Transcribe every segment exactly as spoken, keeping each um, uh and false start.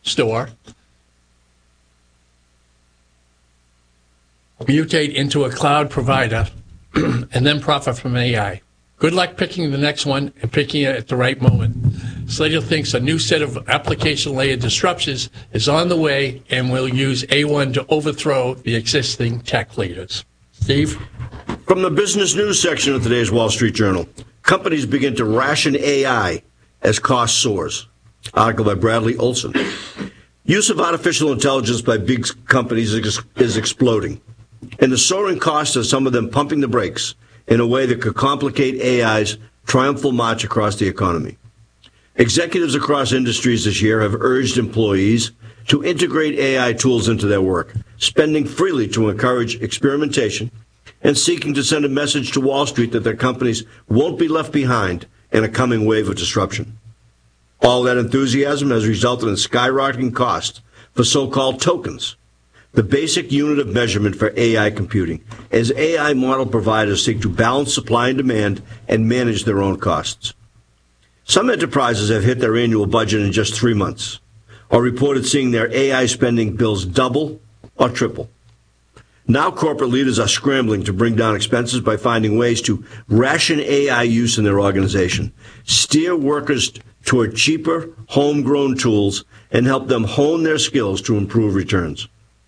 store, mutate into a cloud provider, and then profit from A I. Good luck picking the next one and picking it at the right moment. Slater thinks a new set of application layer disruptions is on the way and will use A one to overthrow the existing tech leaders. Steve? From the business news section of today's Wall Street Journal, companies begin to ration A I as cost soars. Article by Bradley Olson. Use of artificial intelligence by big companies is, is exploding, and the soaring cost of some of them pumping the brakes in a way that could complicate A I's triumphal march across the economy. Executives across industries this year have urged employees to integrate A I tools into their work, spending freely to encourage experimentation and seeking to send a message to Wall Street that their companies won't be left behind in a coming wave of disruption. All that enthusiasm has resulted in skyrocketing costs for so-called tokens, the basic unit of measurement for A I computing, as A I model providers seek to balance supply and demand and manage their own costs. Some enterprises have hit their annual budget in just three months, or reported seeing their A I spending bills double or triple. Now corporate leaders are scrambling to bring down expenses by finding ways to ration A I use in their organization, steer workers toward cheaper, homegrown tools, and help them hone their skills to improve returns.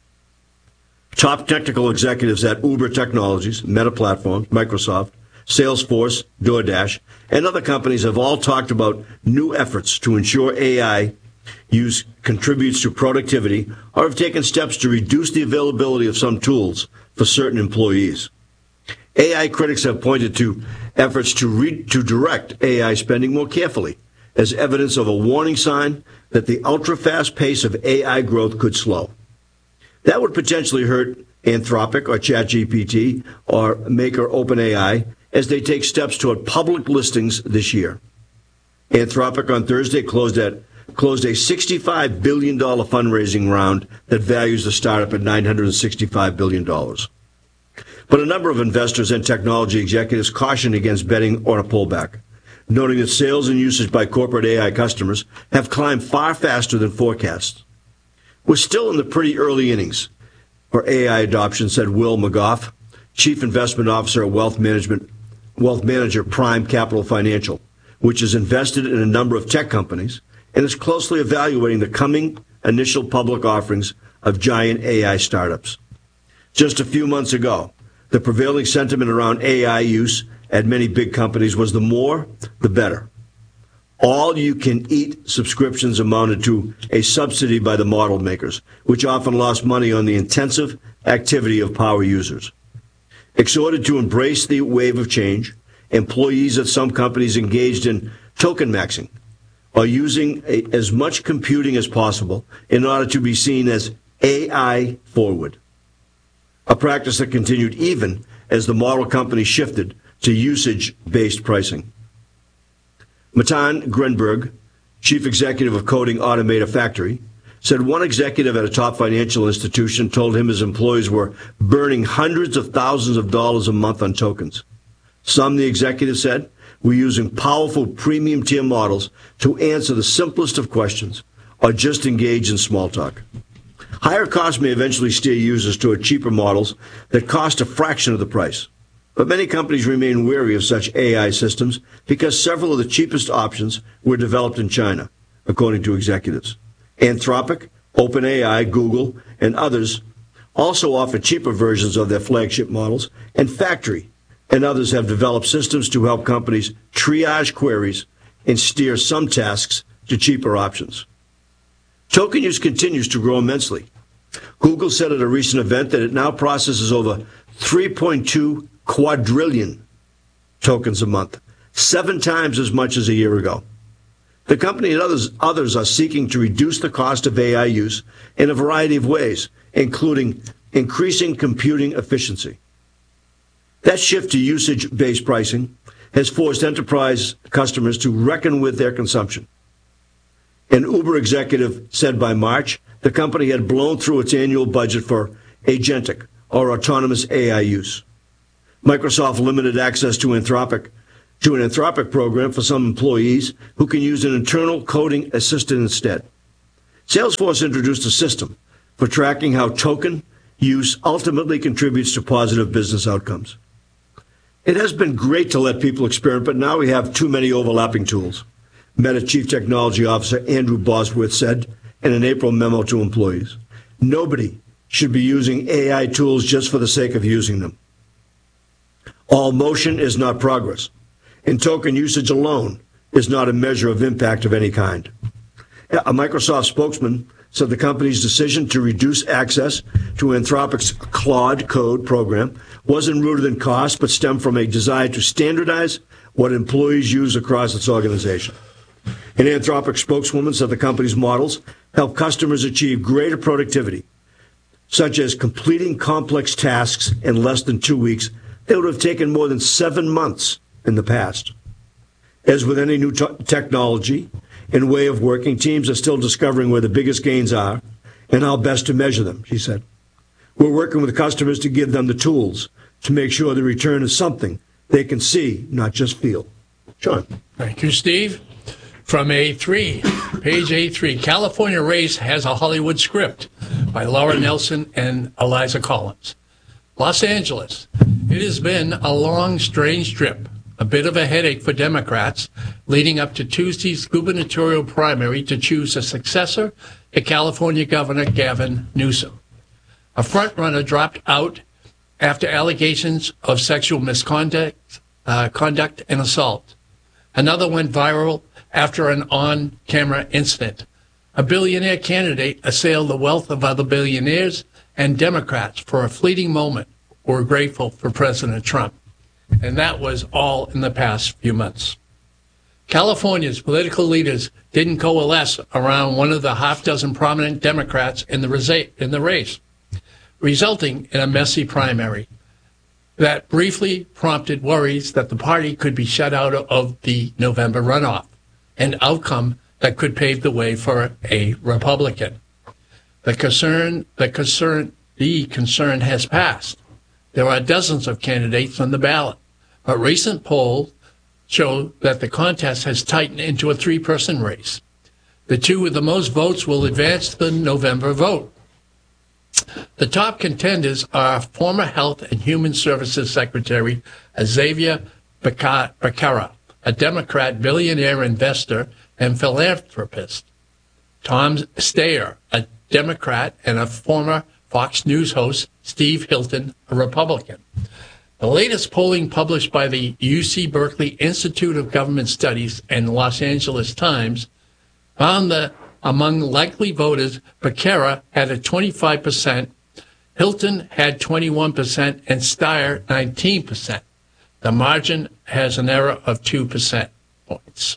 Top technical executives at Uber Technologies, Meta Platforms, Microsoft, Salesforce, DoorDash, and other companies have all talked about new efforts to ensure A I use contributes to productivity, or have taken steps to reduce the availability of some tools for certain employees. A I critics have pointed to efforts to, re- to direct A I spending more carefully as evidence of a warning sign that the ultra-fast pace of A I growth could slow. That would potentially hurt Anthropic or ChatGPT or maker OpenAI as they take steps toward public listings this year. Anthropic on Thursday closed at closed a sixty-five billion dollars fundraising round that values the startup at nine hundred sixty-five billion dollars. But a number of investors and technology executives caution against betting on a pullback, noting that sales and usage by corporate A I customers have climbed far faster than forecasts. We're still in the pretty early innings for A I adoption, said Will McGough, Chief Investment Officer at Wealth Management, Wealth Manager Prime Capital Financial, which is invested in a number of tech companies and is closely evaluating the coming initial public offerings of giant A I startups. Just a few months ago, the prevailing sentiment around A I use at many big companies was the more, the better. All-you-can-eat subscriptions amounted to a subsidy by the model makers, which often lost money on the intensive activity of power users. Exhorted to embrace the wave of change, employees at some companies engaged in token maxing, are using a, as much computing as possible in order to be seen as A I forward, a practice that continued even as the model company shifted to usage-based pricing. Matan Grenberg, chief executive of Coding Automator Factory, said one executive at a top financial institution told him his employees were burning hundreds of thousands of dollars a month on tokens. Some, the executive said, were using powerful premium tier models to answer the simplest of questions or just engage in small talk. Higher costs may eventually steer users toward cheaper models that cost a fraction of the price. But many companies remain wary of such A I systems because several of the cheapest options were developed in China, according to executives. Anthropic, OpenAI, Google, and others also offer cheaper versions of their flagship models, and Factory and others have developed systems to help companies triage queries and steer some tasks to cheaper options. Token use continues to grow immensely. Google said at a recent event that it now processes over three point two quadrillion tokens a month, seven times as much as a year ago. The company and others, others are seeking to reduce the cost of A I use in a variety of ways, including increasing computing efficiency. That shift to usage-based pricing has forced enterprise customers to reckon with their consumption. An Uber executive said by March the company had blown through its annual budget for agentic or autonomous A I use. Microsoft limited access to Anthropic to an Anthropic program for some employees who can use an internal coding assistant instead. Salesforce introduced a system for tracking how token use ultimately contributes to positive business outcomes. It has been great to let people experiment, but now we have too many overlapping tools, Meta Chief Technology Officer Andrew Bosworth said in an April memo to employees. Nobody should be using A I tools just for the sake of using them. All motion is not progress, and token usage alone is not a measure of impact of any kind. A Microsoft spokesman said the company's decision to reduce access to Anthropic's Claude Code program wasn't rooted in cost, but stemmed from a desire to standardize what employees use across its organization. An Anthropic spokeswoman said the company's models help customers achieve greater productivity, such as completing complex tasks in less than two weeks that would have taken more than seven months in the past. As with any new t- technology and way of working, teams are still discovering where the biggest gains are and how best to measure them, she said. We're working with customers to give them the tools to make sure the return is something they can see, not just feel. Sean. Thank you, Steve. From A three, page A three, California Race has a Hollywood script by Laura Nelson and Eliza Collins. Los Angeles. It has been a long, strange trip, a bit of a headache for Democrats, leading up to Tuesday's gubernatorial primary to choose a successor to California Governor Gavin Newsom. A frontrunner dropped out after allegations of sexual misconduct uh, conduct and assault. Another went viral after an on-camera incident. A billionaire candidate assailed the wealth of other billionaires, and Democrats, for a fleeting moment, were grateful for President Trump. And that was all in the past few months. California's political leaders didn't coalesce around one of the half dozen prominent Democrats in the, resa- in the race, resulting in a messy primary that briefly prompted worries that the party could be shut out of the November runoff, an outcome that could pave the way for a Republican. The concern, the concern, the concern has passed. There are dozens of candidates on the ballot, but recent polls show that the contest has tightened into a three-person race. The two with the most votes will advance to the November vote. The top contenders are former Health and Human Services Secretary Xavier Becerra, a Democrat billionaire investor and philanthropist, Tom Steyer, a Democrat, and a former Fox News host, Steve Hilton, a Republican. The latest polling published by the U C Berkeley Institute of Government Studies and Los Angeles Times found that among likely voters, Becerra had a twenty-five percent, Hilton had twenty-one percent, and Steyer nineteen percent. The margin has an error of two percent points.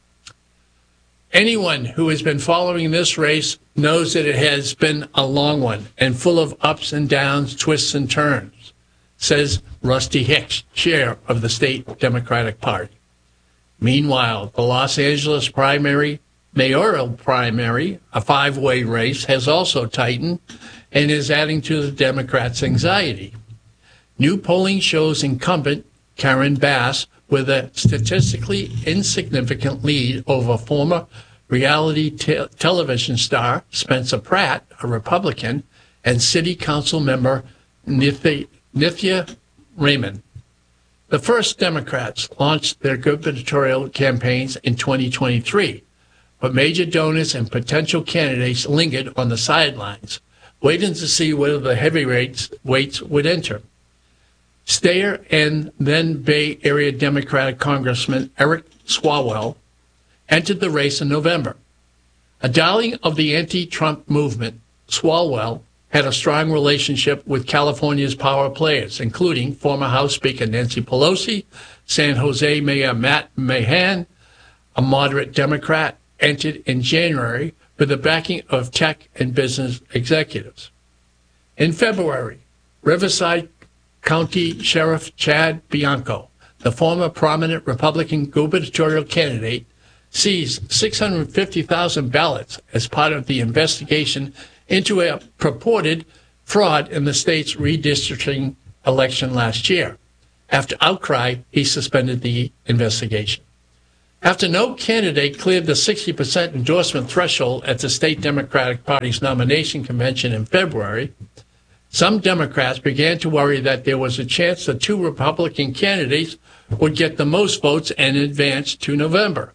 Anyone who has been following this race knows that it has been a long one and full of ups and downs, twists and turns, says Rusty Hicks, chair of the state Democratic Party. Meanwhile, the Los Angeles primary, mayoral primary, a five-way race, has also tightened and is adding to the Democrats' anxiety. New polling shows incumbent Karen Bass with a statistically insignificant lead over former reality te- television star Spencer Pratt, a Republican, and city council member Nithya, Nithya Raymond. The first Democrats launched their gubernatorial campaigns in twenty twenty-three, but major donors and potential candidates lingered on the sidelines, waiting to see whether the heavyweights weights would enter. Steyer and then Bay Area Democratic Congressman Eric Swalwell entered the race in November. A darling of the anti-Trump movement, Swalwell had a strong relationship with California's power players, including former House Speaker Nancy Pelosi, San Jose Mayor Matt Mahan, a moderate Democrat, entered in January with the backing of tech and business executives. In February, Riverside County Sheriff Chad Bianco, the former prominent Republican gubernatorial candidate, seized six hundred fifty thousand ballots as part of the investigation into a purported fraud in the state's redistricting election last year. After outcry, he suspended the investigation. After no candidate cleared the sixty percent endorsement threshold at the state Democratic Party's nomination convention in February, some Democrats began to worry that there was a chance the two Republican candidates would get the most votes and advance to November.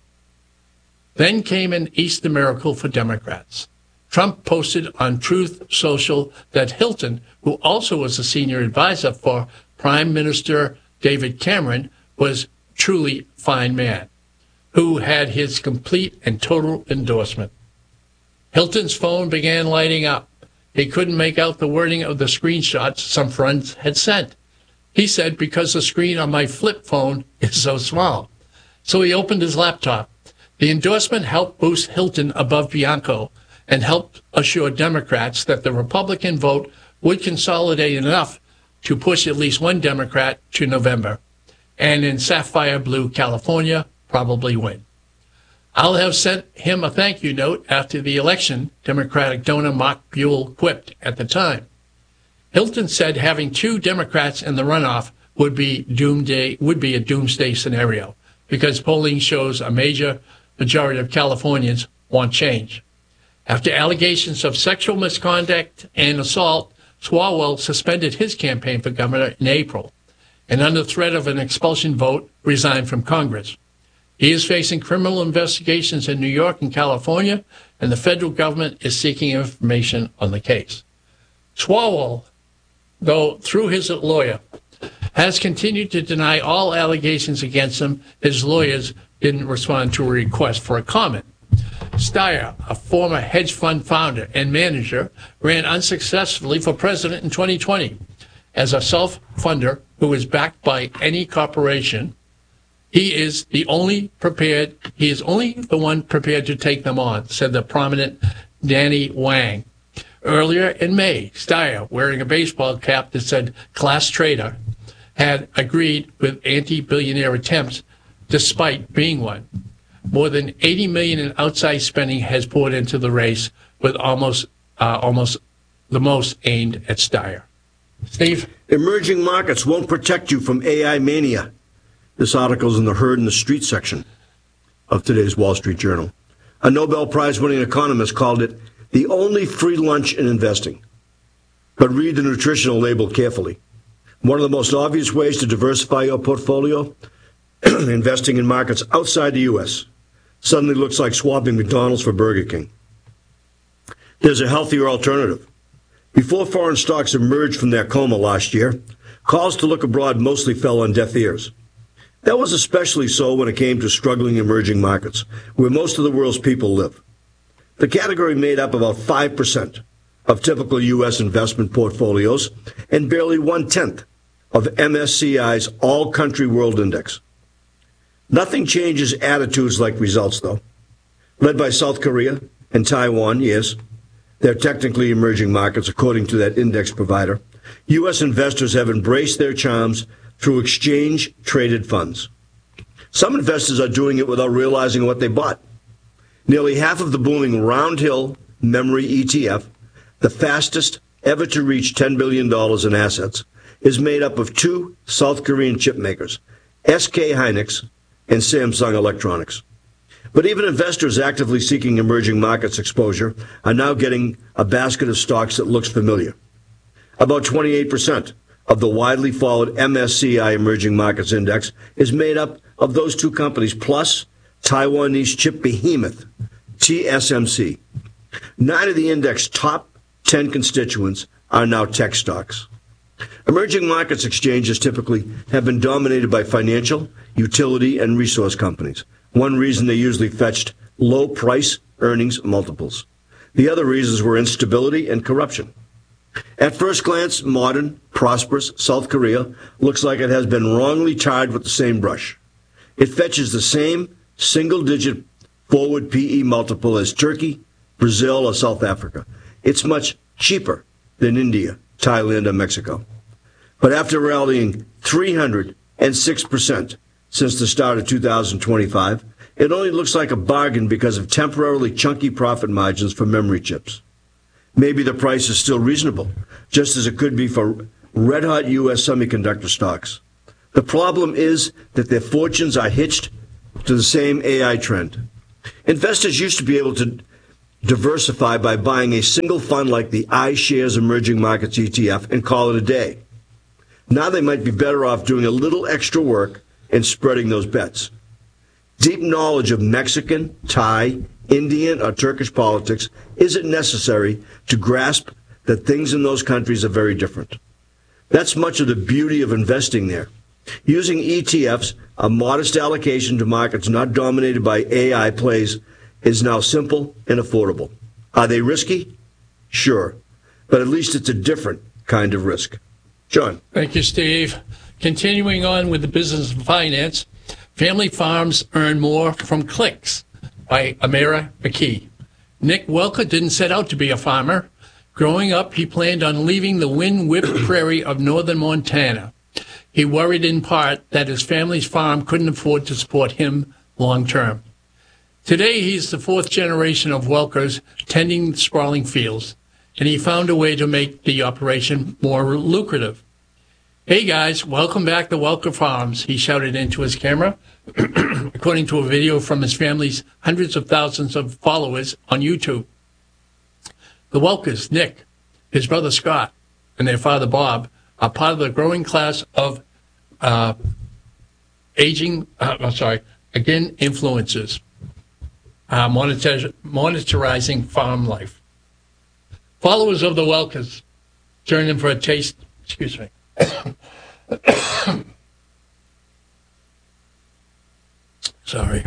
Then came an Easter miracle for Democrats. Trump posted on Truth Social that Hilton, who also was a senior advisor for Prime Minister David Cameron, was truly fine man, who had his complete and total endorsement. Hilton's phone began lighting up. He couldn't make out the wording of the screenshots some friends had sent. He said, because the screen on my flip phone is so small. So he opened his laptop. The endorsement helped boost Hilton above Bianco and helped assure Democrats that the Republican vote would consolidate enough to push at least one Democrat to November, and in Sapphire Blue, California, probably win. I'll have sent him a thank you note after the election, Democratic donor Mark Buell quipped at the time. Hilton said having two Democrats in the runoff would be doomsday would be a doomsday scenario because polling shows a major majority of Californians want change. After allegations of sexual misconduct and assault, Swalwell suspended his campaign for governor in April, and under threat of an expulsion vote, resigned from Congress. He is facing criminal investigations in New York and California, and the federal government is seeking information on the case. Swalwell, though through his lawyer, has continued to deny all allegations against him. His lawyers didn't respond to a request for a comment. Steyer, a former hedge fund founder and manager, ran unsuccessfully for president in twenty twenty. As a self-funder who is backed by any corporation, he is the only prepared, he is only the one prepared to take them on, said the prominent Danny Wang. Earlier in May, Steyer, wearing a baseball cap that said class trader, had agreed with anti-billionaire attempts despite being one. More than eighty million dollars in outside spending has poured into the race, with almost uh, almost the most aimed at Steyer. Steve? Emerging markets won't protect you from A I mania. This article's in the Herd in the Street section of today's Wall Street Journal. A Nobel Prize-winning economist called it the only free lunch in investing. But read the nutritional label carefully. One of the most obvious ways to diversify your portfolio, investing in markets outside the U S, suddenly looks like swapping McDonald's for Burger King. There's a healthier alternative. Before foreign stocks emerged from their coma last year, calls to look abroad mostly fell on deaf ears. That was especially so when it came to struggling emerging markets, where most of the world's people live. The category made up about five percent of typical U S investment portfolios and barely one-tenth of M S C I's All-Country World Index. Nothing changes attitudes like results, though. Led by South Korea and Taiwan, yes, they're technically emerging markets, according to that index provider. U S investors have embraced their charms through exchange-traded funds. Some investors are doing it without realizing what they bought. Nearly half of the booming Round Hill Memory E T F, the fastest ever to reach ten billion dollars in assets, is made up of two South Korean chip makers, S K Hynix and Samsung Electronics. But even investors actively seeking emerging markets exposure are now getting a basket of stocks that looks familiar. About twenty-eight percent of the widely followed M S C I Emerging Markets Index is made up of those two companies, plus Taiwanese chip behemoth T S M C. Nine of the index's top ten constituents are now tech stocks. Emerging markets exchanges typically have been dominated by financial, utility, and resource companies. One reason they usually fetched low price earnings multiples. The other reasons were instability and corruption. At first glance, modern, prosperous South Korea looks like it has been wrongly tarred with the same brush. It fetches the same single-digit forward P E multiple as Turkey, Brazil, or South Africa. It's much cheaper than India, Thailand, or Mexico. But after rallying three hundred six percent since the start of two thousand twenty-five, it only looks like a bargain because of temporarily chunky profit margins for memory chips. Maybe the price is still reasonable, just as it could be for red-hot U S semiconductor stocks. The problem is that their fortunes are hitched to the same A I trend. Investors used to be able to diversify by buying a single fund like the iShares Emerging Markets E T F and call it a day. Now they might be better off doing a little extra work and spreading those bets. Deep knowledge of Mexican, Thai, Indian, or Turkish politics isn't necessary to grasp that things in those countries are very different. That's much of the beauty of investing there. Using E T Fs, a modest allocation to markets not dominated by A I plays, is now simple and affordable. Are they risky? Sure. But at least it's a different kind of risk. John. Thank you, Steve. Continuing on with the business of finance, family farms earn more from clicks by Amira McKee. Nick Welker didn't set out to be a farmer. Growing up, he planned on leaving the wind-whipped prairie of northern Montana. He worried in part that his family's farm couldn't afford to support him long-term. Today, he's the fourth generation of Welkers tending sprawling fields, and he found a way to make the operation more lucrative. Hey guys, welcome back to Welker Farms, he shouted into his camera, according to a video from his family's hundreds of thousands of followers on YouTube. The Welkers, Nick, his brother Scott, and their father Bob, are part of the growing class of uh, aging, uh, I'm sorry, again, influencers, uh, monitor, monitorizing farm life. Followers of the Welkers, turn them for a taste, excuse me. Sorry.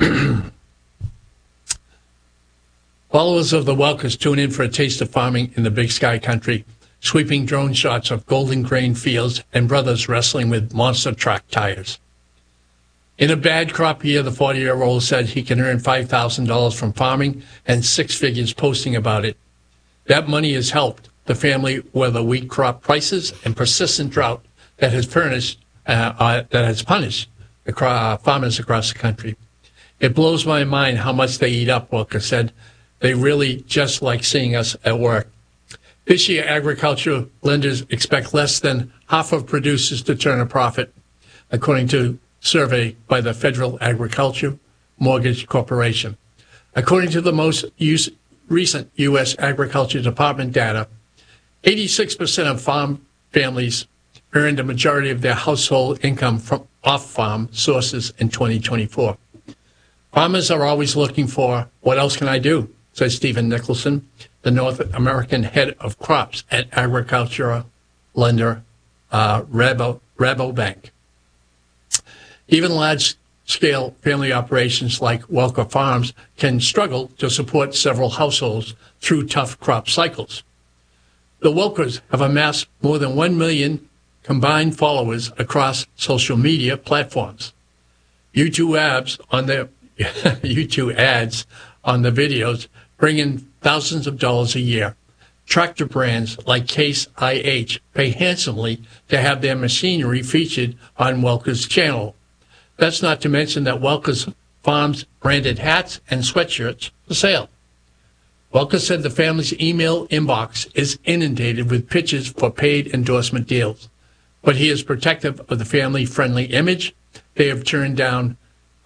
Followers of the Welkers tune in for a taste of farming in the Big Sky country, sweeping drone shots of golden grain fields and brothers wrestling with monster truck tires. In a bad crop year, the forty-year-old said he can earn five thousand dollars from farming and six figures posting about it. That money has helped the family weather wheat crop prices and persistent drought that has furnished, uh, uh, that has punished the cro- uh, farmers across the country. It blows my mind how much they eat up, Welker said. They really just like seeing us at work. This year, agricultural lenders expect less than half of producers to turn a profit, according to a survey by the Federal Agriculture Mortgage Corporation. According to the most use, recent U S Agriculture Department data, eighty-six percent of farm families earned a majority of their household income from off-farm sources in twenty twenty-four. Farmers are always looking for, what else can I do? Says Stephen Nicholson, the North American head of crops at agricultural lender uh, Rabo, Rabobank. Even large-scale family operations like Welker Farms can struggle to support several households through tough crop cycles. The Welkers have amassed more than one million combined followers across social media platforms. YouTube ads on their YouTube ads on the videos bring in thousands of dollars a year. Tractor brands like Case I H pay handsomely to have their machinery featured on Welker's channel. That's not to mention that Welker's Farms branded hats and sweatshirts for sale. Welker said the family's email inbox is inundated with pitches for paid endorsement deals, but he is protective of the family-friendly image. They have turned down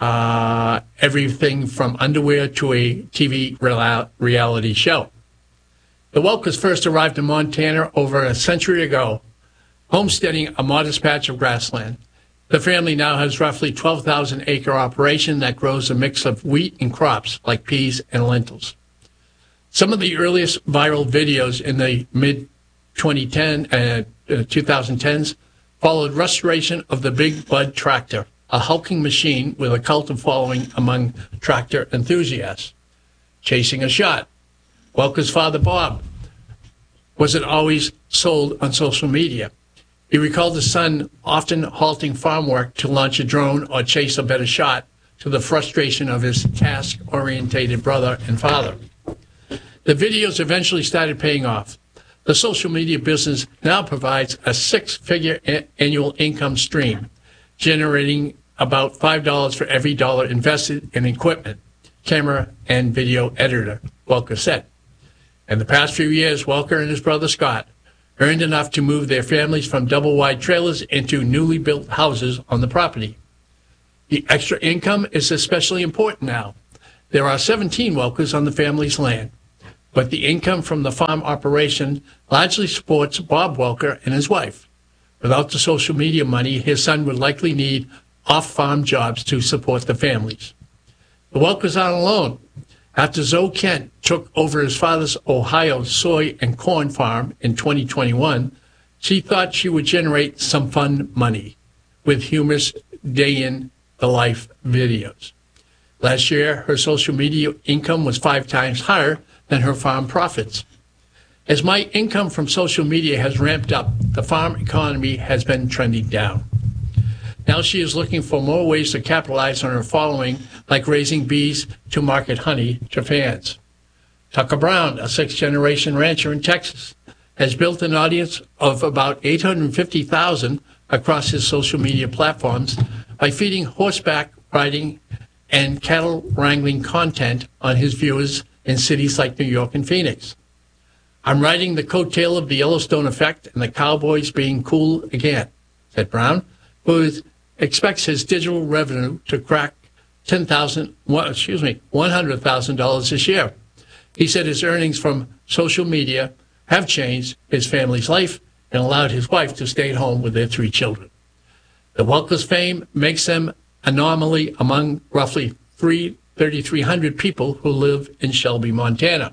uh, everything from underwear to a T V real- reality show. The Welkers first arrived in Montana over a century ago, homesteading a modest patch of grassland. The family now has roughly twelve thousand acre operation that grows a mix of wheat and crops like peas and lentils. Some of the earliest viral videos in the mid twenty ten, uh, uh, twenty tens followed restoration of the Big Bud tractor, a hulking machine with a cult of following among tractor enthusiasts. Chasing a shot. Welker's father, Bob, wasn't always sold on social media. He recalled his son often halting farm work to launch a drone or chase a better shot, to the frustration of his task-orientated brother and father. The videos eventually started paying off. The social media business now provides a six-figure a- annual income stream, generating about five dollars for every dollar invested in equipment, camera, and video editor, Welker said. In the past few years, Welker and his brother Scott earned enough to move their families from double-wide trailers into newly built houses on the property. The extra income is especially important now. There are seventeen Welkers on the family's land, but the income from the farm operation largely supports Bob Welker and his wife. Without the social media money, his son would likely need off-farm jobs to support the families. The Welkers aren't alone. After Zoe Kent took over his father's Ohio soy and corn farm in twenty twenty-one, she thought she would generate some fun money with humorous day-in-the-life videos. Last year, her social media income was five times higher than her farm profits. As my income from social media has ramped up, the farm economy has been trending down. Now she is looking for more ways to capitalize on her following, like raising bees to market honey to fans. Tucker Brown, a sixth-generation rancher in Texas, has built an audience of about eight hundred fifty thousand across his social media platforms by feeding horseback riding and cattle wrangling content on his viewers in cities like New York and Phoenix. I'm riding the coattail of the Yellowstone effect and the cowboys being cool again, said Brown, who expects his digital revenue to crack ten thousand, excuse me, one hundred thousand dollars this year. He said his earnings from social media have changed his family's life and allowed his wife to stay at home with their three children. The Welkers' fame makes them anomaly among roughly three thousand three hundred people who live in Shelby, Montana.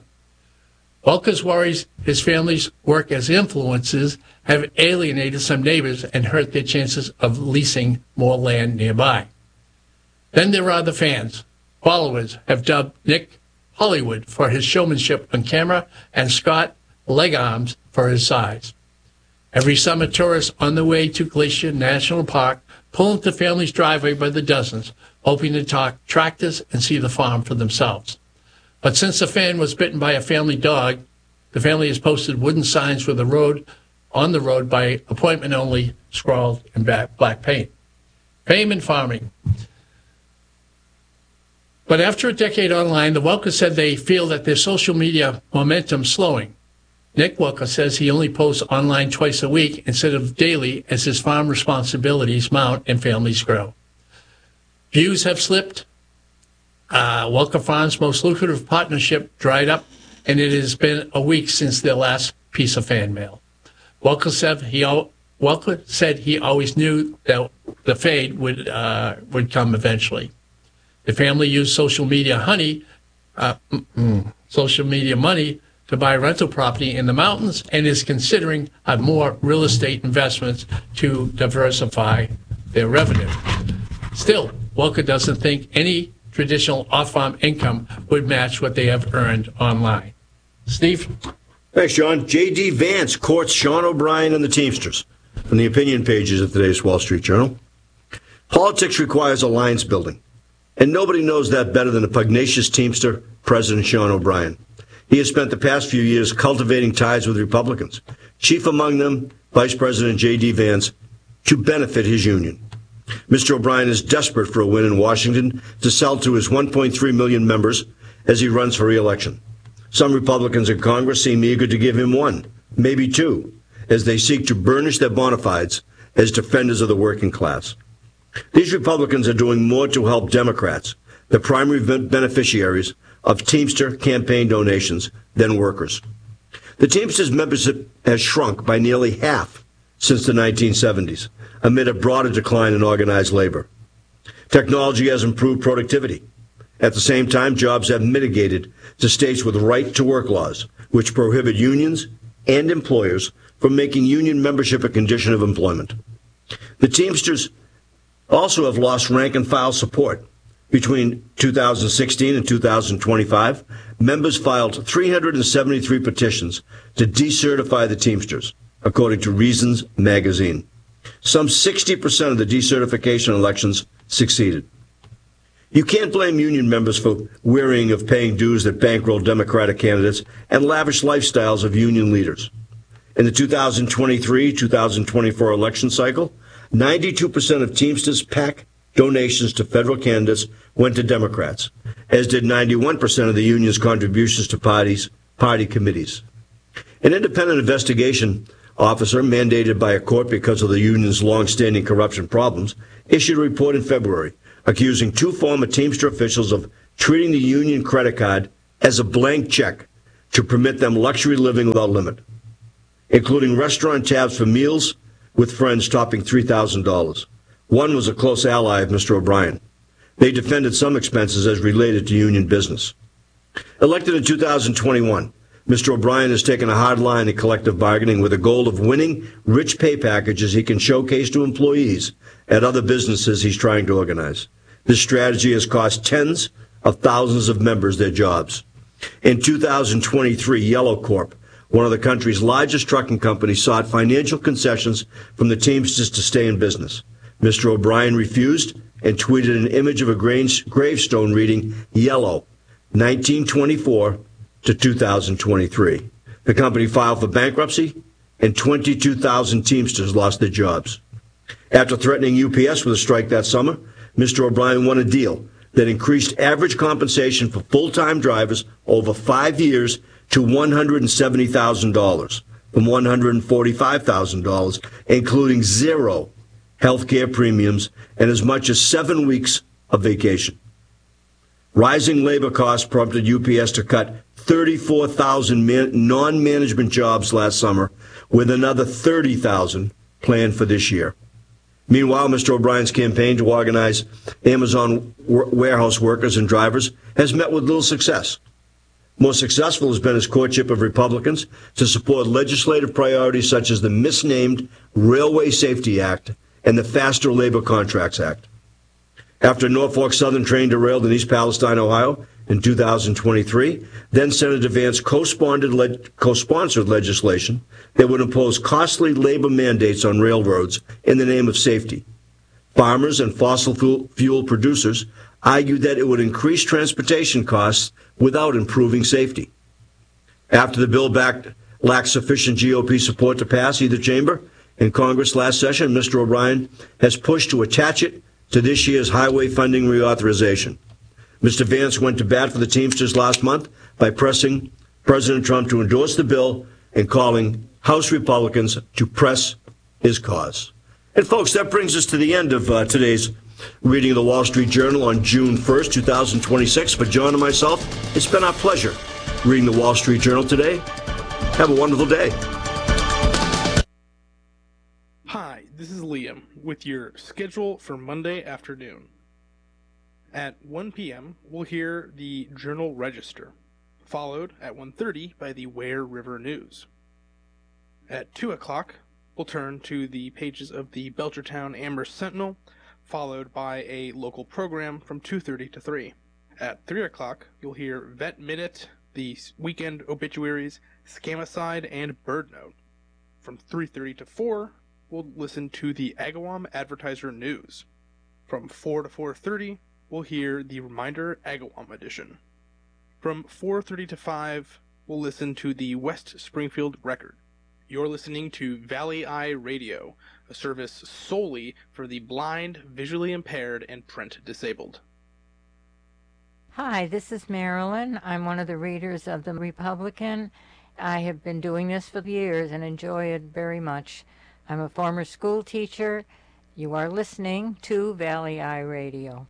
Welkers worries his family's work as influencers have alienated some neighbors and hurt their chances of leasing more land nearby. Then there are the fans. Followers have dubbed Nick Hollywood for his showmanship on camera and Scott Legarms for his size. Every summer, tourists on the way to Glacier National Park pull into the family's driveway by the dozens, hoping to talk tractors and see the farm for themselves. But since the fan was bitten by a family dog, the family has posted wooden signs with the road on the road by appointment only, scrawled in black paint. Fame and farming. But after a decade online, the Welkers said they feel that their social media momentum's slowing. Nick Welker says he only posts online twice a week instead of daily as his farm responsibilities mount and families grow. Views have slipped. Uh, Welker Farms' most lucrative partnership dried up, and it has been a week since their last piece of fan mail. Welker said he, Welker said he always knew that the fade would uh, would come eventually. The family used social media honey, uh, social media money to buy rental property in the mountains and is considering uh, more real estate investments to diversify their revenue. Still, Welker doesn't think any traditional off-farm income would match what they have earned online. Steve? Thanks, John. J D. Vance courts Sean O'Brien and the Teamsters from the opinion pages of today's Wall Street Journal. Politics requires alliance building, and nobody knows that better than the pugnacious Teamster, President Sean O'Brien. He has spent the past few years cultivating ties with Republicans, chief among them Vice President J D. Vance, to benefit his union. Mister O'Brien is desperate for a win in Washington to sell to his one point three million members as he runs for re-election. Some Republicans in Congress seem eager to give him one, maybe two, as they seek to burnish their bona fides as defenders of the working class. These Republicans are doing more to help Democrats, the primary beneficiaries of Teamster campaign donations, than workers. The Teamsters membership has shrunk by nearly half since the nineteen seventies, amid a broader decline in organized labor. Technology has improved productivity. At the same time, jobs have mitigated to states with right-to-work laws, which prohibit unions and employers from making union membership a condition of employment. The Teamsters also have lost rank-and-file support. Between two thousand sixteen and two thousand twenty-five, members filed three hundred seventy-three petitions to decertify the Teamsters, according to Reasons magazine. Some sixty percent of the decertification elections succeeded. You can't blame union members for wearying of paying dues that bankroll Democratic candidates and lavish lifestyles of union leaders. In the two thousand twenty-three two thousand twenty-four election cycle, ninety-two percent of Teamsters PAC donations to federal candidates went to Democrats, as did ninety-one percent of the union's contributions to parties, party committees. An independent investigation officer mandated by a court because of the union's long-standing corruption problems issued a report in February accusing two former Teamster officials of treating the union credit card as a blank check to permit them luxury living without limit, including restaurant tabs for meals with friends topping three thousand dollars. One was a close ally of Mister O'Brien. They defended some expenses as related to union business. Elected in two thousand twenty-one, Mister O'Brien has taken a hard line in collective bargaining with a goal of winning rich pay packages he can showcase to employees at other businesses he's trying to organize. This strategy has cost tens of thousands of members their jobs. In two thousand twenty-three, Yellow Corp, one of the country's largest trucking companies, sought financial concessions from the Teamsters to stay in business. Mister O'Brien refused and tweeted an image of a gravestone reading Yellow, nineteen twenty-four to two thousand twenty-three. The company filed for bankruptcy, and twenty-two thousand Teamsters lost their jobs. After threatening U P S with a strike that summer, Mister O'Brien won a deal that increased average compensation for full-time drivers over five years to one hundred seventy thousand dollars from one hundred forty-five thousand dollars, including zero health care premiums and as much as seven weeks of vacation. Rising labor costs prompted U P S to cut thirty-four thousand man- non-management jobs last summer, with another thirty thousand planned for this year. Meanwhile, Mister O'Brien's campaign to organize Amazon w- warehouse workers and drivers has met with little success. More successful has been his courtship of Republicans to support legislative priorities such as the misnamed Railway Safety Act and the Faster Labor Contracts Act. After Norfolk Southern train derailed in East Palestine, Ohio in two thousand twenty-three, then Senator Vance co-sponsored, le- co-sponsored legislation that would impose costly labor mandates on railroads in the name of safety. Farmers and fossil fuel, fuel producers argued that it would increase transportation costs without improving safety. After the bill backed, lacked sufficient G O P support to pass either chamber in Congress last session, Mister O'Brien has pushed to attach it to this year's highway funding reauthorization. Mister Vance went to bat for the Teamsters last month by pressing President Trump to endorse the bill and calling House Republicans to press his cause. And folks, that brings us to the end of uh, today's reading of the Wall Street Journal on June first, two thousand twenty-six. For John and myself, it's been our pleasure reading the Wall Street Journal today. Have a wonderful day. Hi, this is Liam with your schedule for Monday afternoon. At one p.m., we'll hear the Journal Register, followed at one thirty by the Ware River News. At two o'clock, we'll turn to the pages of the Belchertown Amherst Sentinel, followed by a local program from two thirty to three. At three o'clock, you'll hear Vet Minute, the weekend obituaries, Scamicide, and Bird Note. From three thirty to four, we'll listen to the Agawam Advertiser News. From four to four thirty, we'll hear the Reminder Agawam edition. From four thirty to five, we'll listen to the West Springfield Record. You're listening to Valley Eye Radio, a service solely for the blind, visually impaired, and print disabled. Hi, this is Marilyn. I'm one of the readers of The Republican. I have been doing this for years and enjoy it very much. I'm a former school teacher. You are listening to Valley Eye Radio.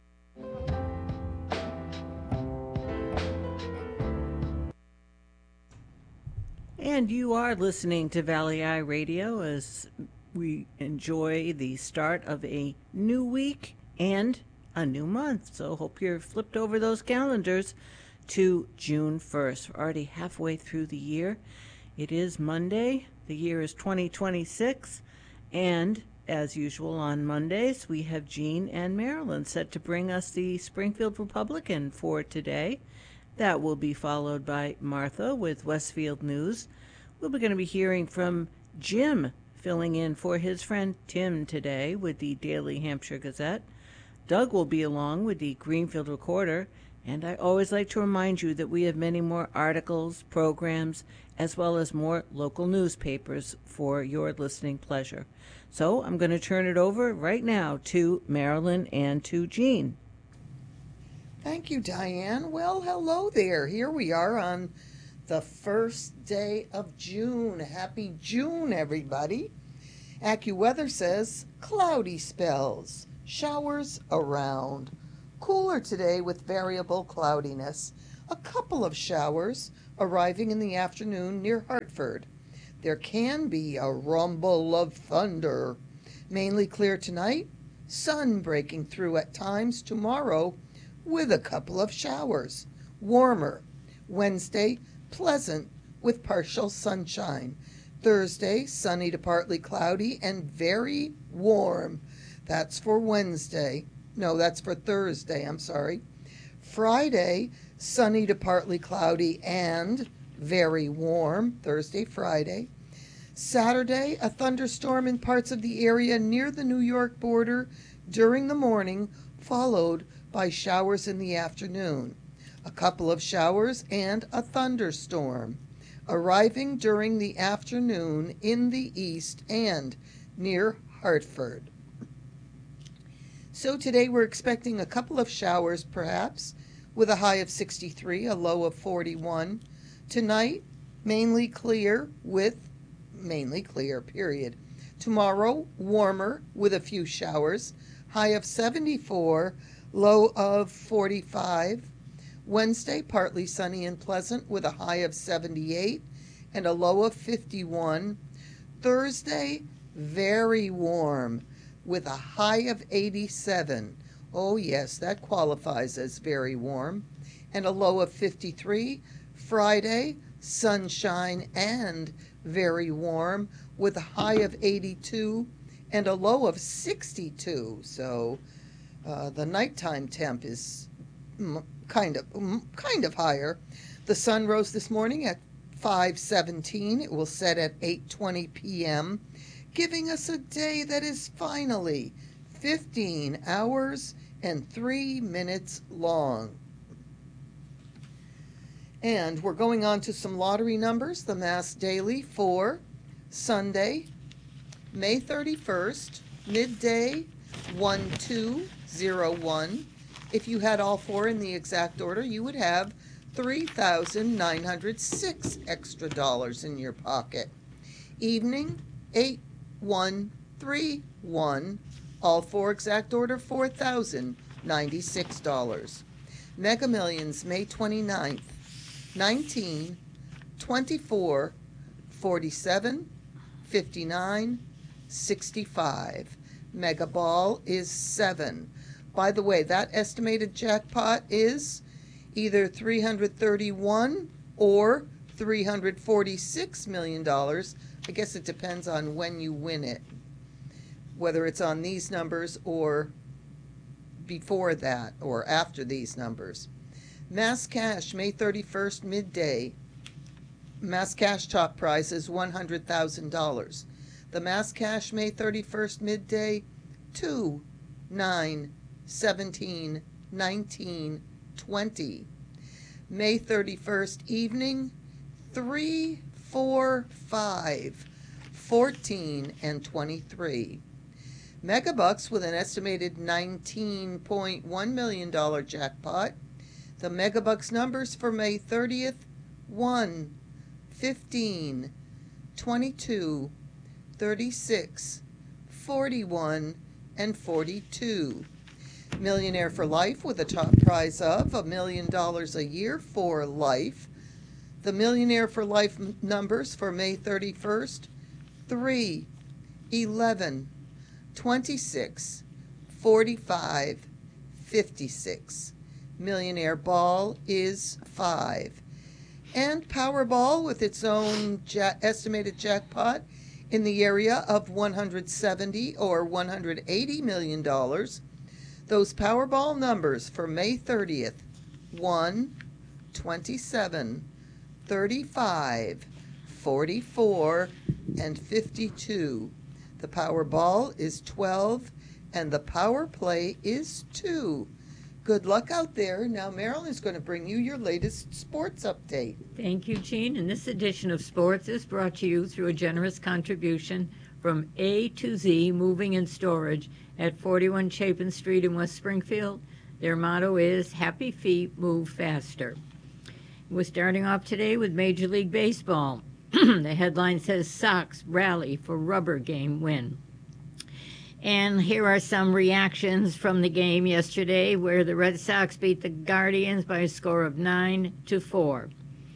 And you are listening to Valley Eye Radio as we enjoy the start of a new week and a new month. So hope you're flipped over those calendars to June first. We're already halfway through the year. It is Monday. The year is twenty twenty-six. And as usual on Mondays, we have Jean and Marilyn set to bring us the Springfield Republican for today. That will be followed by Martha with Westfield News. We're going to be hearing from Jim, filling in for his friend Tim today with the Daily Hampshire Gazette. Doug will be along with the Greenfield Recorder. And I always like to remind you that we have many more articles, programs, as well as more local newspapers for your listening pleasure. So I'm going to turn it over right now to Marilyn and to Jean. Thank you, Diane. Well, hello there. Here we are on the first day of June. Happy June, everybody. AccuWeather says cloudy spells, Showers around. Cooler today with variable cloudiness. A couple of showers arriving in the afternoon near Hartford. There can be a rumble of thunder. Mainly clear tonight. Sun breaking through at times tomorrow with a couple of showers. Warmer. Wednesday, pleasant with partial sunshine. Thursday, sunny to partly cloudy and very warm. That's for Wednesday. No, that's for Thursday, I'm sorry. Friday, sunny to partly cloudy and very warm. Thursday, Friday. Saturday, a thunderstorm in parts of the area near the New York border during the morning, followed by showers in the afternoon. A couple of showers and a thunderstorm arriving during the afternoon in the east and near Hartford. So today we're expecting a couple of showers perhaps, with a high of sixty-three, a low of forty-one. Tonight, mainly clear with, mainly clear, period. Tomorrow, warmer with a few showers, high of seventy-four, low of forty-five. Wednesday, partly sunny and pleasant with a high of seventy-eight and a low of fifty-one. Thursday, very warm with a high of eighty-seven. Oh yes, that qualifies as very warm. And a low of fifty-three. Friday, sunshine and very warm with a high of eighty-two and a low of sixty-two. So uh, the nighttime temp is mm, kind of mm, kind of higher. The sun rose this morning at five seventeen. It will set at eight twenty p.m., giving us a day that is finally fifteen hours and three minutes long. And we're going on to some lottery numbers. The Mass Daily for Sunday, May thirty-first, midday, one two zero one. If you had all four in the exact order, you would have three thousand nine hundred six extra dollars in your pocket. Evening, eight one three one. All four exact order, four thousand ninety-six dollars. Mega Millions, May twenty-ninth, nineteen, twenty-four, forty-seven, fifty-nine, sixty-five. Mega Ball is seven. By the way, that estimated jackpot is either three hundred thirty-one or three hundred forty-six million dollars. I guess it depends on when you win it, whether it's on these numbers or before that or after these numbers. Mass Cash, May thirty-first, midday. Mass Cash top prize is one hundred thousand dollars. The Mass Cash, May thirty-first, midday, two, nine, seventeen, nineteen, twenty. May thirty-first, evening, three, four, five, fourteen, and twenty-three. Megabucks with an estimated nineteen point one million dollars jackpot. The Megabucks numbers for May thirtieth, one, fifteen, twenty-two, thirty-six, forty-one, and forty-two. Millionaire for Life with a top prize of a million dollars a year for life. The Millionaire for Life m- numbers for May thirty-first, three, eleven, twenty-six, forty-five, fifty-six. Millionaire Ball is five. And Powerball with its own ja- estimated jackpot in the area of one hundred seventy or one hundred eighty million dollars. Those Powerball numbers for May thirtieth, one, twenty-seven, thirty-five, forty-four, and fifty-two. The Powerball is twelve, and the Power Play is two. Good luck out there. Now Marilyn's going to bring you your latest sports update. Thank you, Jean. And this edition of Sports is brought to you through a generous contribution from A to Z Moving and Storage at forty-one Chapin Street in West Springfield. Their motto is Happy Feet Move Faster. We're starting off today with Major League Baseball. The headline says Sox rally for rubber game win. And here are some reactions from the game yesterday where the Red Sox beat the Guardians by a score of nine to four.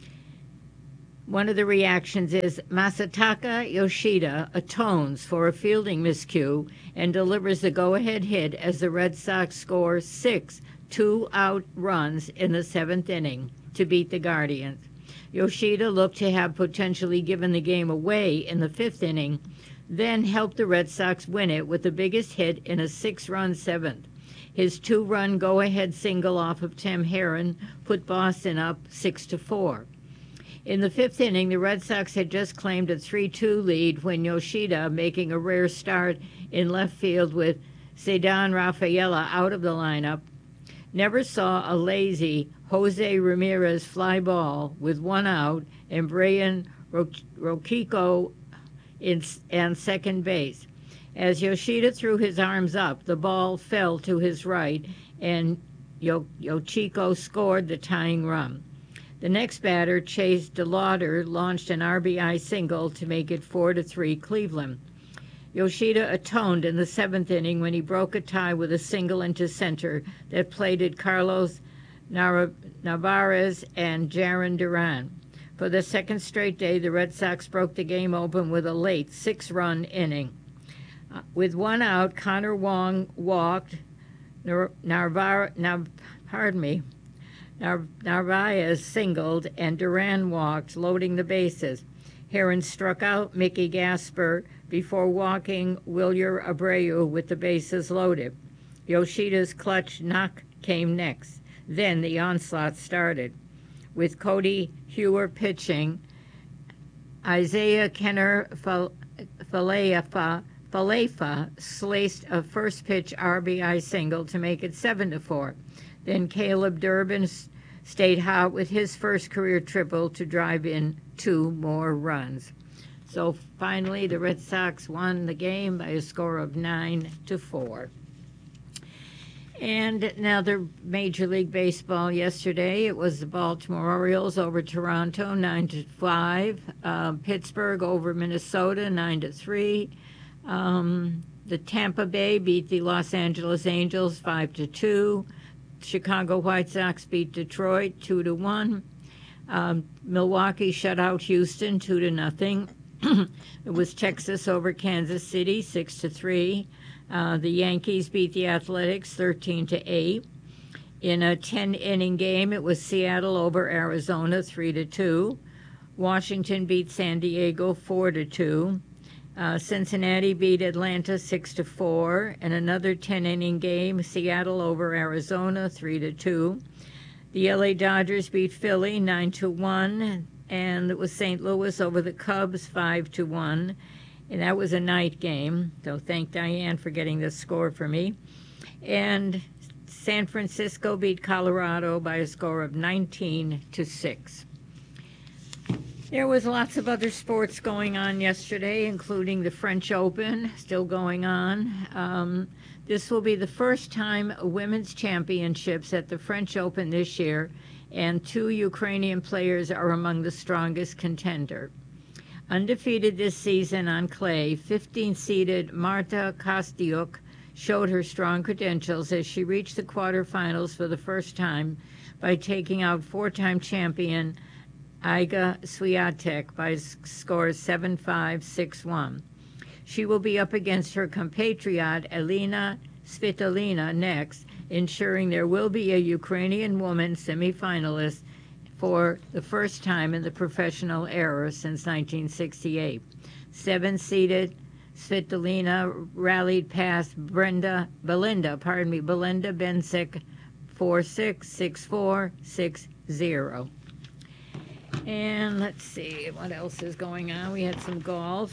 One of the reactions is Masataka Yoshida atones for a fielding miscue and delivers the go-ahead hit as the Red Sox score six two-out runs in the seventh inning to beat the Guardians. Yoshida looked to have potentially given the game away in the fifth inning, then helped the Red Sox win it with the biggest hit in a six-run seventh. His two-run go-ahead single off of Tim Herron put Boston up six to four. In the fifth inning, the Red Sox had just claimed a three two lead when Yoshida, making a rare start in left field with Ceddanne Rafaela out of the lineup, never saw a lazy Jose Ramirez fly ball with one out and Brian Rokiko in and second base. As Yoshida threw his arms up, the ball fell to his right, and Yo- Yoshiko scored the tying run. The next batter, Chase DeLauder, launched an R B I single to make it four to three Cleveland. Yoshida atoned in the seventh inning when he broke a tie with a single into center that plated Carlos Nar- Narvaez and Jarren Duran. For the second straight day, the Red Sox broke the game open with a late six-run inning. Uh, with one out, Connor Wong walked. Nar- Narvar- Nar- pardon me. Nar- Narvaez singled and Duran walked, loading the bases. Herron struck out Mickey Gasper before walking Wilyer Abreu with the bases loaded. Yoshida's clutch knock came next. Then the onslaught started. With Cody Hewer pitching, Isaiah Kenner Falefa Falefa sliced a first-pitch R B I single to make it seven to four. Then Caleb Durbin stayed hot with his first career triple to drive in two more runs. So finally, the Red Sox won the game by a score of nine to four. And now the Major League Baseball yesterday, it was the Baltimore Orioles over Toronto, nine to five. Uh, Pittsburgh over Minnesota, nine to three. Um, the Tampa Bay beat the Los Angeles Angels, five to two. Chicago White Sox beat Detroit, two to one. Um, Milwaukee shut out Houston, two to nothing. It was Texas over Kansas City, six to three. Uh, the Yankees beat the Athletics, thirteen to eight. In a ten-inning game, it was Seattle over Arizona, three to two. Washington beat San Diego, four to two. Uh, Cincinnati beat Atlanta six to four. In another ten-inning game, Seattle over Arizona, three to two. The L A Dodgers beat Philly nine to one, and it was Saint Louis over the Cubs five to one. And that was a night game, so thank Diane for getting this score for me. And San Francisco beat Colorado by a score of nineteen to six. There was lots of other sports going on yesterday, including the French Open, still going on. Um, this will be the first time women's championships at the French Open this year, and two Ukrainian players are among the strongest contender. Undefeated this season on clay, fifteen-seeded Marta Kostyuk showed her strong credentials as she reached the quarterfinals for the first time by taking out four-time champion Iga Swiatek by scores seven five, six one. She will be up against her compatriot Elena Svitolina next, ensuring there will be a Ukrainian woman semifinalist for the first time in the professional era since nineteen sixty-eight. Seven-seeded Svitolina rallied past Brenda, Belinda, pardon me, Belinda Bencic four six, six four, six zero. And let's see, what else is going on? We had some golf.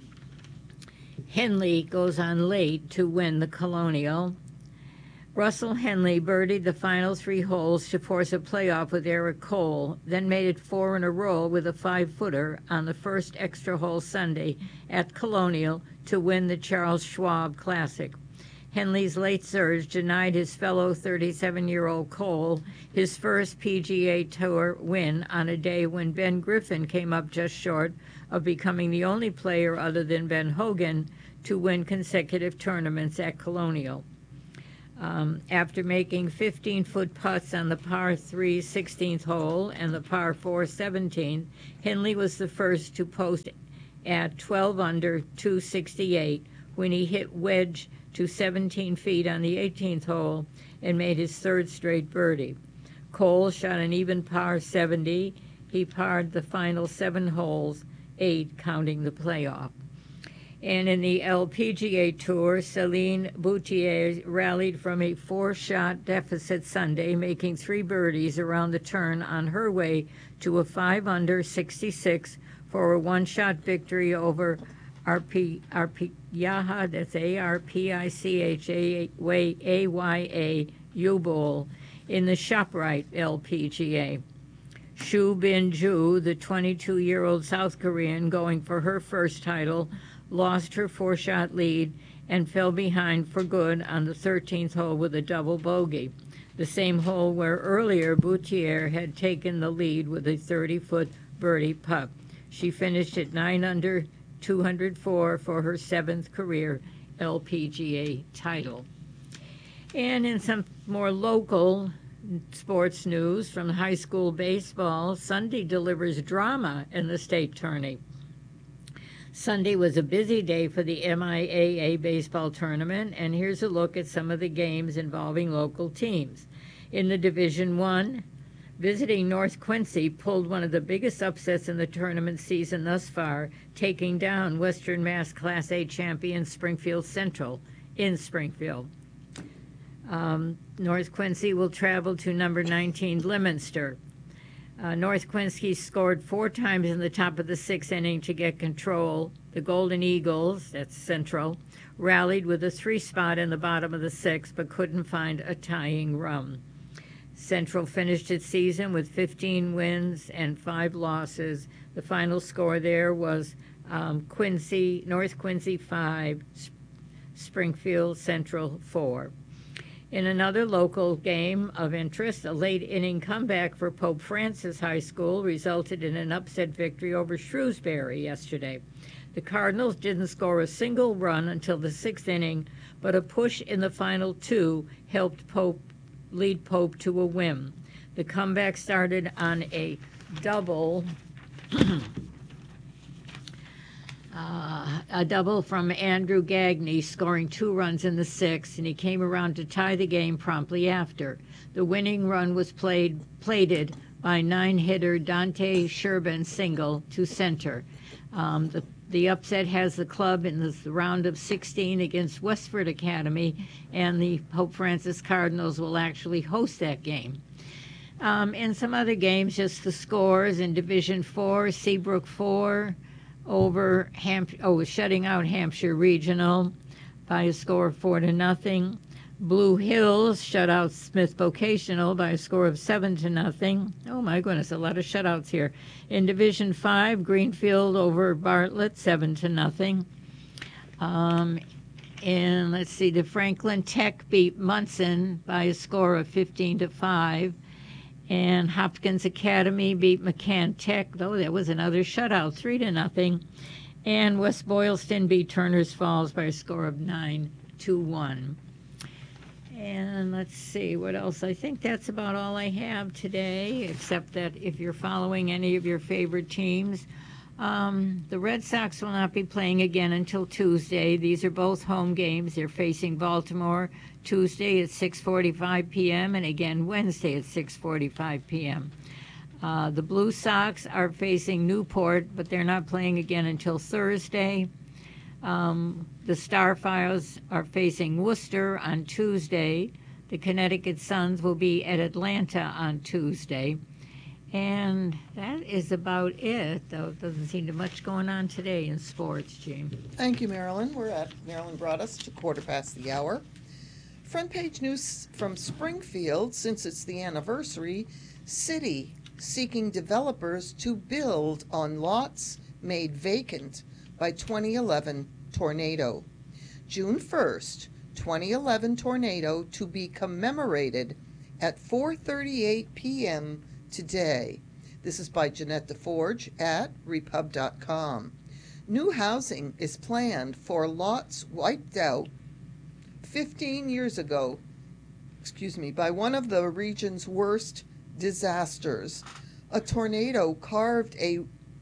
Henley goes on late to win the Colonial. Russell Henley birdied the final three holes to force a playoff with Eric Cole, then made it four in a row with a five-footer on the first extra hole Sunday at Colonial to win the Charles Schwab Classic. Henley's late surge denied his fellow thirty-seven-year-old Cole his first P G A Tour win on a day when Ben Griffin came up just short of becoming the only player other than Ben Hogan to win consecutive tournaments at Colonial. Um, after making fifteen-foot putts on the par three sixteenth hole and the par four seventeenth, Henley was the first to post at twelve under two sixty-eight when he hit wedge to seventeen feet on the eighteenth hole and made his third straight birdie. Cole shot an even par seventy. He parred the final seven holes, eight counting the playoff. And in the L P G A Tour, Celine Boutier rallied from a four-shot deficit Sunday, making three birdies around the turn on her way to a five under sixty-six for a one-shot victory over Arpi, Arpiyaha, that's A R P I C H A Y A, U-Bowl, in the ShopRite L P G A. Shu Bin-ju, the twenty-two-year-old South Korean going for her first title, lost her four-shot lead and fell behind for good on the thirteenth hole with a double bogey, the same hole where earlier Boutier had taken the lead with a thirty-foot birdie putt. She finished at nine under two hundred four for her seventh career L P G A title. And in some more local sports news from high school baseball, Sunday delivers drama in the state tourney. Sunday was a busy day for the M I A A baseball tournament, and here's a look at some of the games involving local teams. In the Division One, visiting North Quincy pulled one of the biggest upsets in the tournament season thus far, taking down Western Mass Class A champion Springfield Central in Springfield. Um, North Quincy will travel to number nineteen Leominster. Uh, North Quincy scored four times in the top of the sixth inning to get control. The Golden Eagles, that's Central, rallied with a three spot in the bottom of the sixth, but couldn't find a tying run. Central finished its season with fifteen wins and five losses. The final score there was um, Quincy, North Quincy five, Springfield Central four. In another local game of interest, a late-inning comeback for Pope Francis High School resulted in an upset victory over Shrewsbury yesterday. The Cardinals didn't score a single run until the sixth inning, but a push in the final two helped Pope lead Pope to a win. The comeback started on a double Uh, a double from Andrew Gagney, scoring two runs in the sixth, and he came around to tie the game promptly after. The winning run was played plated by nine-hitter Dante Sherbin single to center. Um, the, the upset has the club in the round of sixteen against Westford Academy, and the Pope Francis Cardinals will actually host that game. Um, and some other games, just the scores in Division Four, Seabrook four, over Hamp- oh, shutting out Hampshire Regional by a score of four to nothing. Blue Hills shut out Smith Vocational by a score of seven to nothing. Oh my goodness, a lot of shutouts here. In Division Five, Greenfield over Bartlett, seven to nothing. Um, and let's see, the Franklin Tech beat Munson by a score of fifteen to five. And Hopkins Academy beat McCann Tech, though that was another shutout, three to nothing. And West Boylston beat Turner's Falls by a score of nine to one. And let's see what else. I think that's about all I have today, except that if you're following any of your favorite teams, um, the Red Sox will not be playing again until Tuesday. These are both home games. They're facing Baltimore Tuesday at six forty-five p.m. and again Wednesday at six forty-five p.m. Uh, the Blue Sox are facing Newport, but they're not playing again until Thursday. Um, the Starfires are facing Worcester on Tuesday. The Connecticut Suns will be at Atlanta on Tuesday. And that is about it, though. It doesn't seem to be much going on today in sports, Gene. Thank you, Marilyn. We're at Marilyn brought us to quarter past the hour. Front page news from Springfield, since it's the anniversary, city seeking developers to build on lots made vacant by twenty eleven tornado. June first, twenty eleven tornado to be commemorated at four thirty-eight p.m. today. This is by Jeanette DeForge at repub dot com. New housing is planned for lots wiped out fifteen years ago, excuse me, by one of the region's worst disasters. A tornado carved a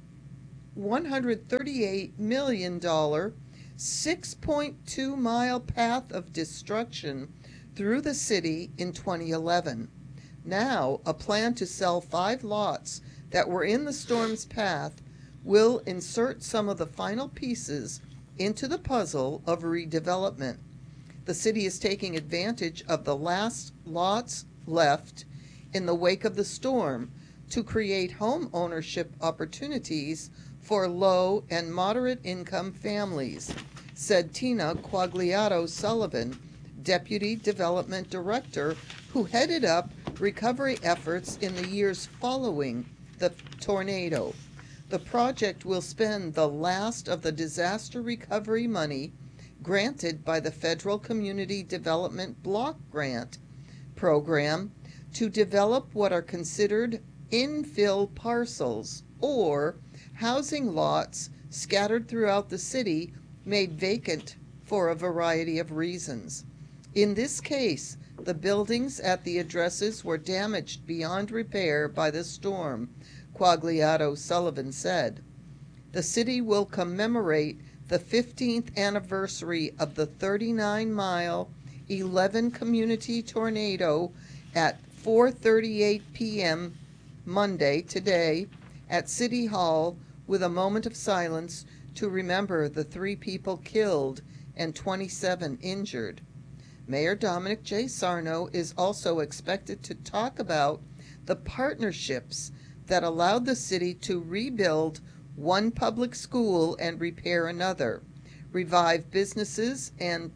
one hundred thirty-eight million dollars, six point two mile path of destruction through the city in twenty eleven. Now, a plan to sell five lots that were in the storm's path will insert some of the final pieces into the puzzle of redevelopment. The city is taking advantage of the last lots left in the wake of the storm to create home ownership opportunities for low and moderate income families, said Tina Quagliato Sullivan, Deputy Development Director, who headed up recovery efforts in the years following the tornado. The project will spend the last of the disaster recovery money granted by the Federal Community Development Block Grant Program to develop what are considered infill parcels, or housing lots scattered throughout the city made vacant for a variety of reasons. In this case, the buildings at the addresses were damaged beyond repair by the storm, Quagliato Sullivan said. The city will commemorate the fifteenth anniversary of the thirty-nine mile, eleven community tornado at four thirty-eight p.m. Monday, today, at City Hall, with a moment of silence to remember the three people killed and twenty-seven injured. Mayor Dominic J. Sarno is also expected to talk about the partnerships that allowed the city to rebuild one public school and repair another, revive businesses, and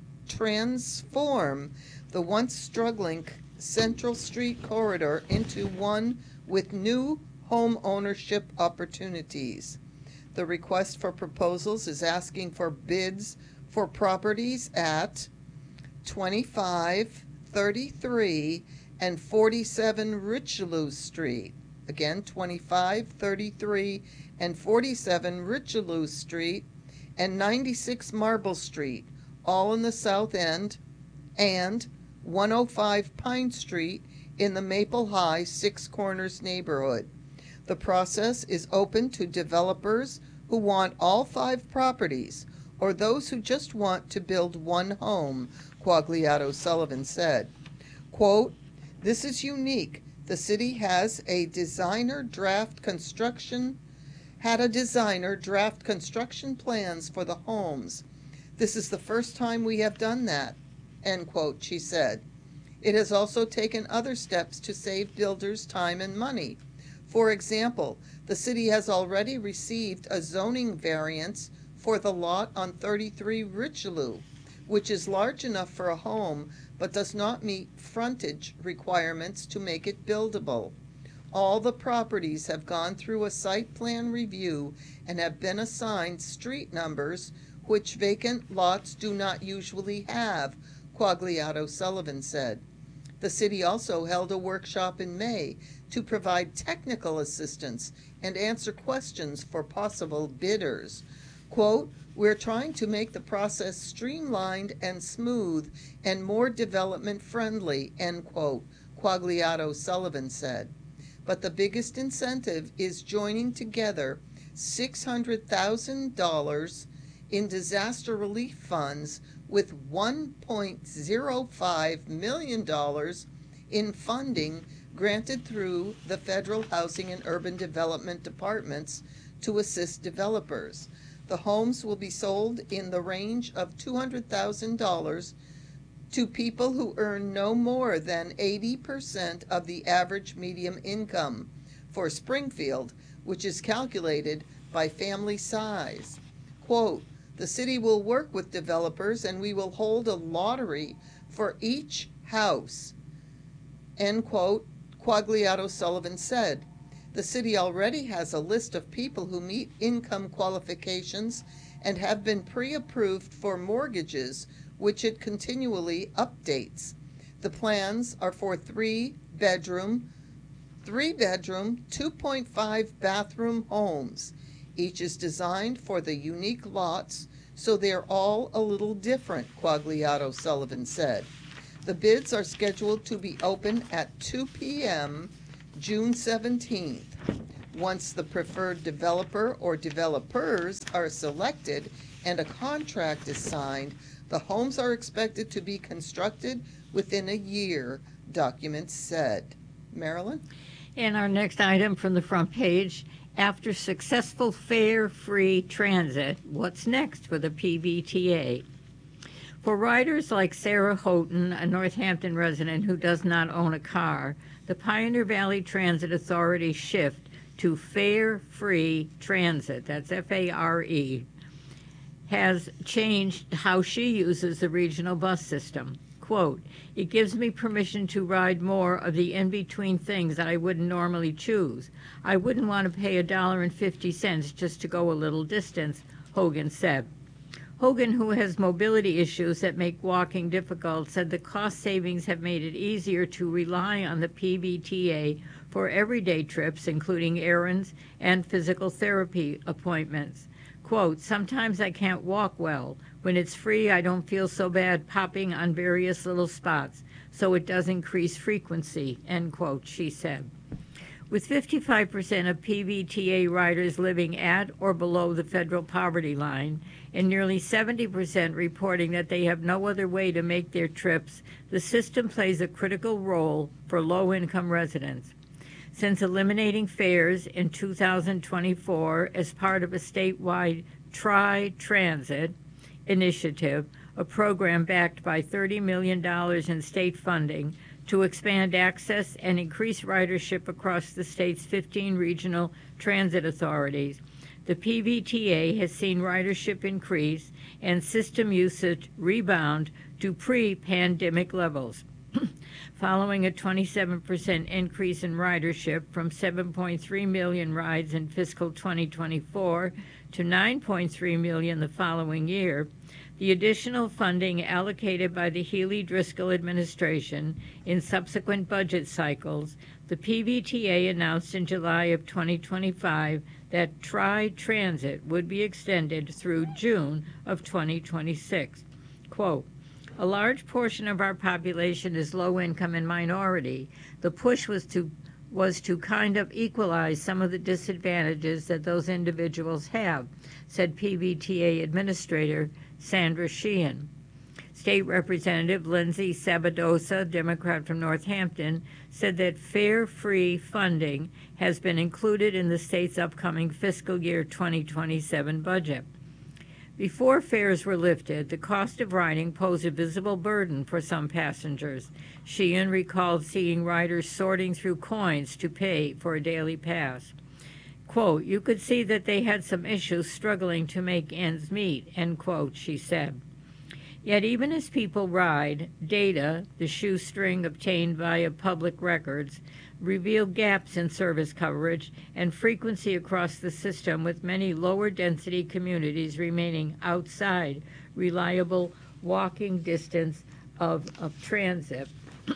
transform the once struggling Central Street corridor into one with new home ownership opportunities. The request for proposals is asking for bids for properties at twenty-five, thirty-three, and forty-seven Richelieu Street. Again, twenty-five, thirty-three, and forty-seven Richelieu Street, and ninety-six Marble Street, all in the South End, and one oh five Pine Street in the Maple High Six Corners neighborhood. The process is open to developers who want all five properties, or those who just want to build one home, Quagliato Sullivan said. Quote, "This is unique. The city has a designer draft construction, had a designer draft construction plans for the homes. This is the first time we have done that," end quote, she said. It has also taken other steps to save builders time and money. For example, the city has already received a zoning variance for the lot on thirty-three Richelieu, which is large enough for a home but does not meet frontage requirements to make it buildable. All the properties have gone through a site plan review and have been assigned street numbers, which vacant lots do not usually have, Quagliato Sullivan said. The city also held a workshop in May to provide technical assistance and answer questions for possible bidders. Quote, "We're trying to make the process streamlined and smooth and more development friendly," end quote, Quagliato Sullivan said. But the biggest incentive is joining together six hundred thousand dollars in disaster relief funds with one point zero five million dollars in funding granted through the Federal Housing and Urban Development Departments to assist developers. The homes will be sold in the range of two hundred thousand dollars to people who earn no more than eighty percent of the average median income for Springfield, which is calculated by family size. Quote, "The city will work with developers and we will hold a lottery for each house," end quote, Quagliato Sullivan said. The city already has a list of people who meet income qualifications and have been pre-approved for mortgages, which it continually updates. The plans are for three-bedroom three-bedroom, two point five bathroom homes. Each is designed for the unique lots, so they're all a little different, Quagliato Sullivan said. The bids are scheduled to be open at two p.m. June seventeenth. Once the preferred developer or developers are selected and a contract is signed, the homes are expected to be constructed within a year, documents said. Marilyn? And our next item from the front page, after successful fare-free transit, what's next for the P V T A? For riders like Sarah Houghton, a Northampton resident who does not own a car, the Pioneer Valley Transit Authority shift to fare-free transit, that's F A R E, has changed how she uses the regional bus system. Quote, it gives me permission to ride more of the in-between things that I wouldn't normally choose. I wouldn't want to pay a dollar and fifty cents just to go a little distance, Hogan said. Hogan, who has mobility issues that make walking difficult, said the cost savings have made it easier to rely on the P V T A for everyday trips, including errands and physical therapy appointments. Quote, sometimes I can't walk well. When it's free, I don't feel so bad popping on various little spots, so it does increase frequency, end quote, she said. With fifty-five percent of P V T A riders living at or below the federal poverty line, and nearly seventy percent reporting that they have no other way to make their trips, the system plays a critical role for low-income residents. Since eliminating fares in two thousand twenty-four as part of a statewide Tri-Transit initiative, a program backed by thirty million dollars in state funding to expand access and increase ridership across the state's fifteen regional transit authorities, the P V T A has seen ridership increase and system usage rebound to pre-pandemic levels. Following a twenty-seven percent increase in ridership from seven point three million rides in fiscal twenty twenty-four to nine point three million the following year, the additional funding allocated by the Healy-Driscoll administration in subsequent budget cycles, the P V T A announced in July of twenty twenty-five that Tri-Transit would be extended through June of twenty twenty-six. Quote, a large portion of our population is low income and minority. The push was to was to kind of equalize some of the disadvantages that those individuals have, said P V T A Administrator Sandra Sheehan. State Representative Lindsay Sabadosa, Democrat from Northampton, said that fare-free funding has been included in the state's upcoming fiscal year twenty twenty-seven budget. Before fares were lifted, the cost of riding posed a visible burden for some passengers. Sheehan recalled seeing riders sorting through coins to pay for a daily pass. Quote, you could see that they had some issues struggling to make ends meet, end quote, she said. Yet even as people ride, data, the shoestring obtained via public records, reveal gaps in service coverage and frequency across the system, with many lower density communities remaining outside reliable walking distance of, of transit.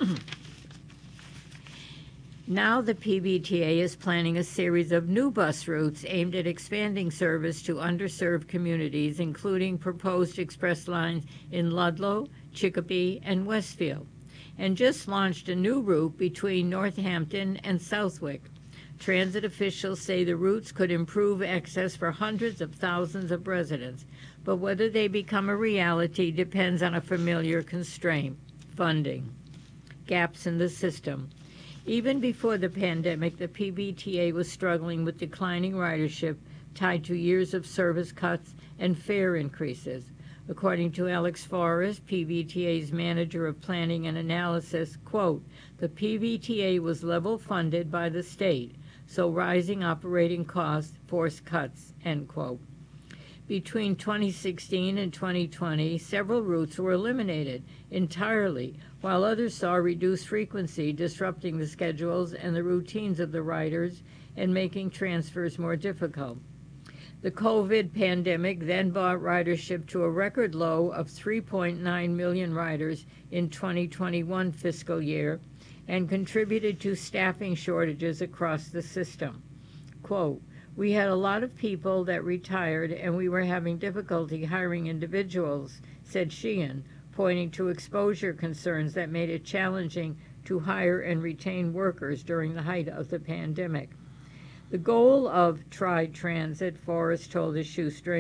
Now the P V T A is planning a series of new bus routes aimed at expanding service to underserved communities, including proposed express lines in Ludlow, Chicopee, and Westfield, and just launched a new route between Northampton and Southwick. Transit officials say the routes could improve access for hundreds of thousands of residents, but whether they become a reality depends on a familiar constraint: funding. Gaps in the system. Even before the pandemic, the P V T A was struggling with declining ridership tied to years of service cuts and fare increases. According to Alex Forrest, P V T A's manager of planning and analysis, quote, the P V T A was level funded by the state, so rising operating costs forced cuts, end quote. Between twenty sixteen and twenty twenty, several routes were eliminated entirely, while others saw reduced frequency, disrupting the schedules and the routines of the riders and making transfers more difficult. The COVID pandemic then brought ridership to a record low of three point nine million riders in twenty twenty-one fiscal year, and contributed to staffing shortages across the system. Quote, "We had a lot of people that retired and we were having difficulty hiring individuals," said Sheehan, pointing to exposure concerns that made it challenging to hire and retain workers during the height of the pandemic. The goal of Tri Transit, Forrest told his shoestring